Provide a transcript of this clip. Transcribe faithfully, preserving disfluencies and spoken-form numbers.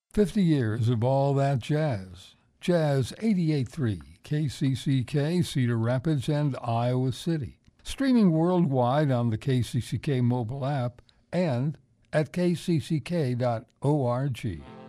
fifty years of all that jazz. Jazz eighty-eight point three, K C C K, Cedar Rapids, and Iowa City. Streaming worldwide on the K C C K mobile app and at k c c k dot org.